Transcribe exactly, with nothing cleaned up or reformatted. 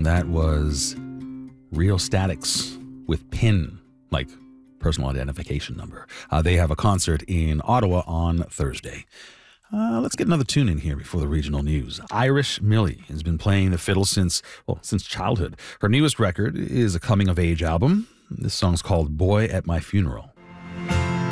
that was Rheostatics with PIN, like personal identification number. Uh, they have a concert in Ottawa on Thursday. Uh, let's get another tune in here before the regional news. Irish Millie has been playing the fiddle since, well, since childhood. Her newest record is a coming-of-age album. This song's called Boy at My Funeral.